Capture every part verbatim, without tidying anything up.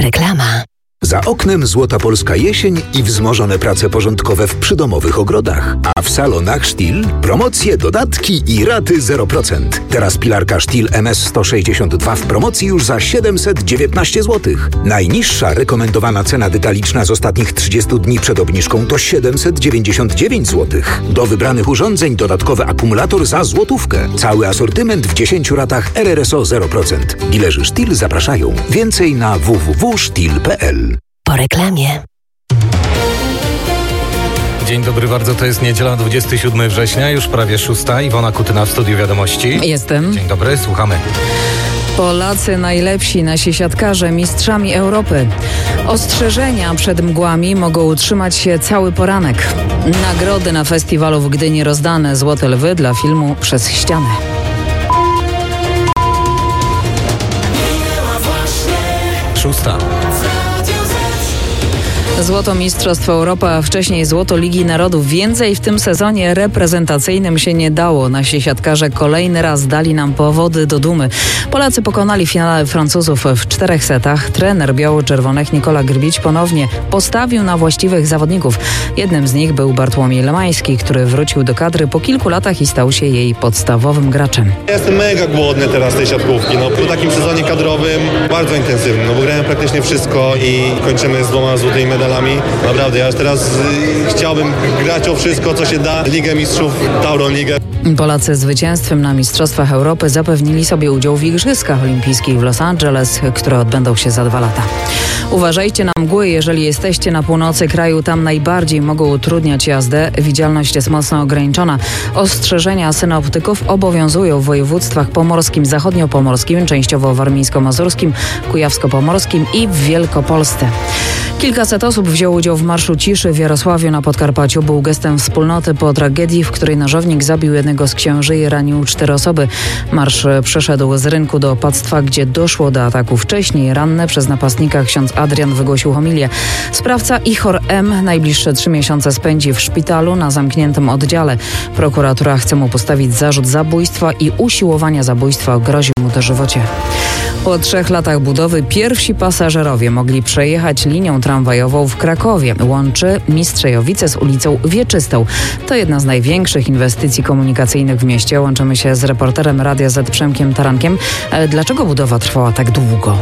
Reklama. Za oknem złota polska jesień i wzmożone prace porządkowe w przydomowych ogrodach. A w salonach Stihl promocje, dodatki i raty zero procent. Teraz pilarka Stihl M S sto sześćdziesiąt dwa w promocji już za siedemset dziewiętnaście złotych. Najniższa rekomendowana cena detaliczna z ostatnich trzydziestu dni przed obniżką to siedemset dziewięćdziesiąt dziewięć złotych. Do wybranych urządzeń dodatkowy akumulator za złotówkę. Cały asortyment w dziesięciu ratach R R S O zero procent. Dilerzy Stihl zapraszają. Więcej na w w w kropka stihl kropka p l. Po reklamie. Dzień dobry bardzo, to jest niedziela dwudziestego siódmego września, już prawie szósta. Iwona Kutyna w Studiu Wiadomości. Jestem. Dzień dobry, słuchamy. Polacy najlepsi, nasi siatkarze, mistrzami Europy. Ostrzeżenia przed mgłami mogą utrzymać się cały poranek. Nagrody na festiwalu w Gdyni rozdane. Złote lwy dla filmu Przez ścianę. Szósta. Złoto Mistrzostw Europy, a wcześniej złoto Ligi Narodów. Więcej w tym sezonie reprezentacyjnym się nie dało. Nasi siatkarze kolejny raz dali nam powody do dumy. Polacy pokonali w finale Francuzów w czterech setach. Trener biało-czerwonych Nikola Grbić ponownie postawił na właściwych zawodników. Jednym z nich był Bartłomiej Lemański, który wrócił do kadry po kilku latach i stał się jej podstawowym graczem. Ja jestem mega głodny teraz tej siatkówki. No, po takim sezonie kadrowym bardzo intensywnym, no bo grałem praktycznie wszystko i kończymy z dwoma złotymi medalami. Naprawdę, ja już teraz y, chciałbym grać o wszystko, co się da. Ligę Mistrzów, Tauron Ligę. Polacy zwycięstwem na Mistrzostwach Europy zapewnili sobie udział w Igrzyskach Olimpijskich w Los Angeles, które odbędą się za dwa lata. Uważajcie na mgły, jeżeli jesteście na północy kraju, tam najbardziej mogą utrudniać jazdę. Widzialność jest mocno ograniczona. Ostrzeżenia synoptyków obowiązują w województwach pomorskim, zachodniopomorskim, częściowo warmińsko-mazurskim, kujawsko-pomorskim i w Wielkopolsce. Kilkaset osób wzięło udział w Marszu Ciszy w Jarosławiu na Podkarpaciu. Był gestem wspólnoty po tragedii, w której nożownik zabił jednego z księży i ranił cztery osoby. Marsz przeszedł z rynku do opactwa, gdzie doszło do ataku wcześniej. Ranny przez napastnika ksiądz Adrian wygłosił homilię. Sprawca Ichor M. najbliższe trzy miesiące spędzi w szpitalu na zamkniętym oddziale. Prokuratura chce mu postawić zarzut zabójstwa i usiłowania zabójstwa. Groził mu dożywocie. Po trzech latach budowy pierwsi pasażerowie mogli przejechać linią tramwajową w Krakowie. Łączy Mistrzejowice z ulicą Wieczystą. To jedna z największych inwestycji komunikacyjnych w mieście. Łączymy się z reporterem Radia Z Przemkiem Tarankiem. Dlaczego budowa trwała tak długo?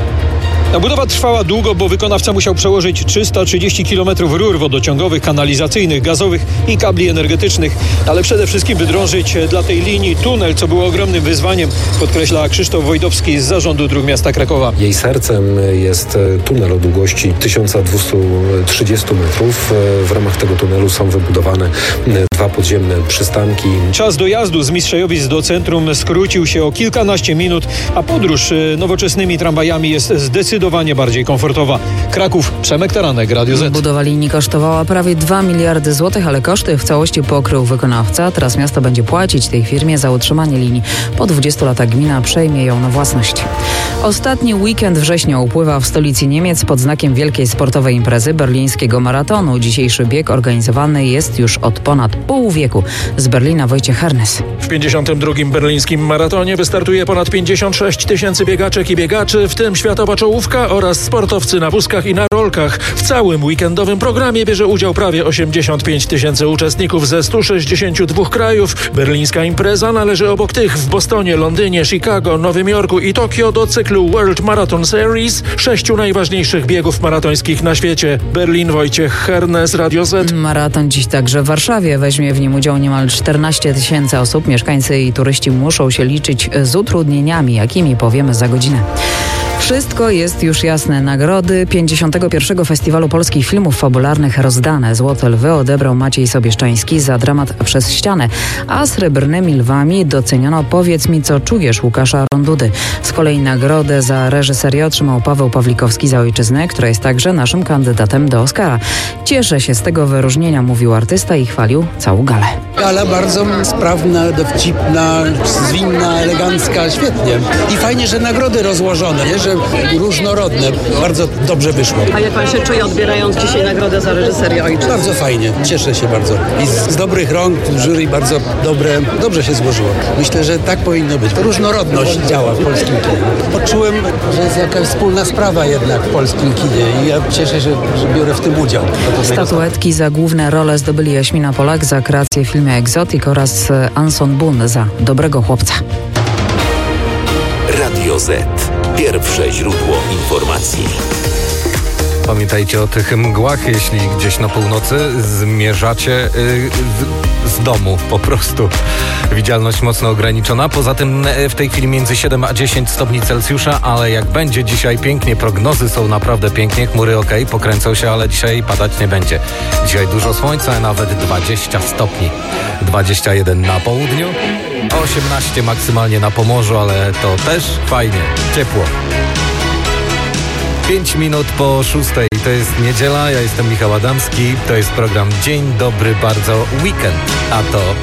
Ta budowa trwała długo, bo wykonawca musiał przełożyć trzysta trzydzieści kilometrów rur wodociągowych, kanalizacyjnych, gazowych i kabli energetycznych, ale przede wszystkim wydrążyć dla tej linii tunel, co było ogromnym wyzwaniem, podkreśla Krzysztof Wojdowski z Zarządu Dróg Miasta Krakowa. Jej sercem jest tunel o długości tysiąc dwieście trzydzieści metrów. W ramach tego tunelu są wybudowane dwa podziemne przystanki. Czas dojazdu z Mistrzejowic do centrum skrócił się o kilkanaście minut, a podróż nowoczesnymi tramwajami jest zdecydowanie Zdecydowanie bardziej komfortowa. Kraków, Przemek Taranek, Radio Z. Budowa linii kosztowała prawie dwa miliardy złotych, ale koszty w całości pokrył wykonawca. Teraz miasto będzie płacić tej firmie za utrzymanie linii. Po dwudziestu latach gmina przejmie ją na własność. Ostatni weekend września upływa w stolicy Niemiec pod znakiem wielkiej sportowej imprezy berlińskiego maratonu. Dzisiejszy bieg organizowany jest już od ponad pół wieku. Z Berlina Wojciech Hernes. W pięćdziesiątym drugim berlińskim maratonie wystartuje ponad pięćdziesiąt sześć tysięcy biegaczek i biegaczy, w tym światowa czołówka oraz sportowcy na wózkach i na rolkach. W całym weekendowym programie bierze udział prawie osiemdziesiąt pięć tysięcy uczestników ze stu sześćdziesięciu dwóch krajów. Berlińska impreza należy obok tych w Bostonie, Londynie, Chicago, Nowym Jorku i Tokio do cyklu World Marathon Series, sześciu najważniejszych biegów maratońskich na świecie. Berlin, Wojciech Hernes, Radio Z. Maraton dziś także w Warszawie. Weźmie w nim udział niemal czternaście tysięcy osób. Mieszkańcy i turyści muszą się liczyć z utrudnieniami, jakimi powiemy za godzinę. Wszystko jest już jasne. Nagrody pięćdziesiątego pierwszego Festiwalu Polskich Filmów Fabularnych rozdane. Złote lwy odebrał Maciej Sobieszczański za dramat Przez ścianę, a srebrnymi lwami doceniono Powiedz mi, co czujesz Łukasza Rondudy. Z kolei nagrodę za reżyserię otrzymał Paweł Pawlikowski za Ojczyznę, która jest także naszym kandydatem do Oscara. Cieszę się z tego wyróżnienia, mówił artysta i chwalił całą galę. Gala bardzo sprawna, dowcipna, zwinna, elegancka, świetnie. I fajnie, że nagrody rozłożone, nie? Że różnorodne. Bardzo dobrze wyszło. A jak pan się czuje, odbierając dzisiaj nagrodę za reżyserię Ojczyzny? Bardzo fajnie, cieszę się bardzo. I z, z dobrych rąk, jury bardzo dobre, dobrze się złożyło. Myślę, że tak powinno być. Różnorodność działa w polskim kinie. Poczułem, że jest jakaś wspólna sprawa jednak w polskim kinie i ja cieszę się, że biorę w tym udział. Statuetki za główne role zdobyli Jaśmina Polak za kreację w filmie Exotic oraz Anson Boon za Dobrego chłopca. Radio Z. Pierwsze źródło informacji. Pamiętajcie o tych mgłach, jeśli gdzieś na północy zmierzacie yy, z, z domu po prostu. Widzialność mocno ograniczona. Poza tym w tej chwili między siedem a dziesięć stopni Celsjusza, ale jak będzie dzisiaj pięknie, prognozy są naprawdę pięknie, chmury ok, pokręcą się, ale dzisiaj padać nie będzie. Dzisiaj dużo słońca, nawet dwadzieścia stopni. dwadzieścia jeden na południu, osiemnaście maksymalnie na Pomorzu, ale to też fajnie, ciepło. pięć minut po szóstej, to jest niedziela, ja jestem Michał Adamski, to jest program Dzień Dobry Bardzo Weekend, a to